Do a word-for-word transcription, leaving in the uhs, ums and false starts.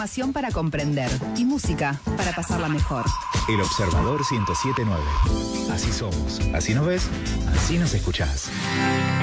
Información para comprender y música para pasarla mejor. El Observador ciento siete punto nueve. Así somos, así nos ves, así nos escuchás.